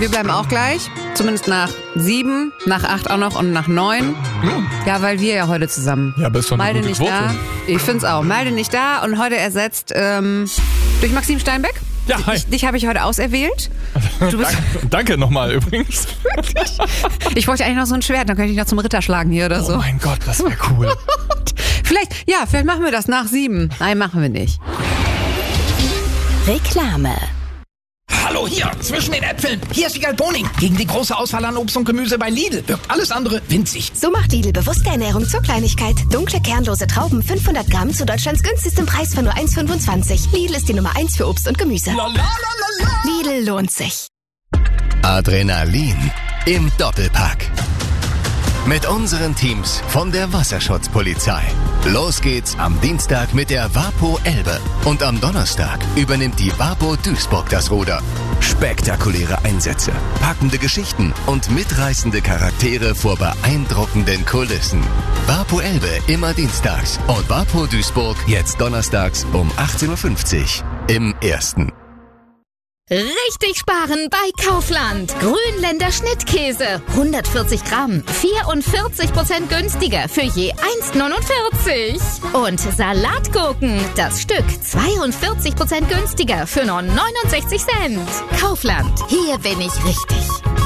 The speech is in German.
Wir bleiben auch gleich. Zumindest nach 7, nach 8 auch noch und nach 9. Ja, weil wir ja heute zusammen. Ja, bist schon eine Malte gute nicht Quote. da. Ich find's auch. Malte nicht da und heute ersetzt durch Maxim Steinbeck. Ja, hi. Dich habe ich heute auserwählt. Du bist Danke nochmal übrigens. Ich wollte eigentlich noch so ein Schwert, dann könnte ich noch zum Ritter schlagen hier oder so. Oh mein Gott, das wäre cool. Vielleicht machen wir das nach 7. Nein, machen wir nicht. Reklame. Hallo hier, zwischen den Äpfeln. Hier ist Wiegald Boning. Gegen die große Auswahl an Obst und Gemüse bei Lidl wirkt alles andere winzig. So macht Lidl bewusste Ernährung zur Kleinigkeit. Dunkle, kernlose Trauben, 500 Gramm zu Deutschlands günstigstem Preis von nur 1,25. Lidl ist die Nummer 1 für Obst und Gemüse. Lidl lohnt sich. Adrenalin im Doppelpack. Mit unseren Teams von der Wasserschutzpolizei. Los geht's am Dienstag mit der Vapo Elbe. Und am Donnerstag übernimmt die Vapo Duisburg das Ruder. Spektakuläre Einsätze, packende Geschichten und mitreißende Charaktere vor beeindruckenden Kulissen. Vapo Elbe immer dienstags und Vapo Duisburg jetzt donnerstags um 18.50 Uhr im Ersten. Richtig sparen bei Kaufland. Grünländer Schnittkäse. 140 Gramm. 44% günstiger für je 1,49. Und Salatgurken. Das Stück 42% günstiger für nur 69 Cent. Kaufland. Hier bin ich richtig.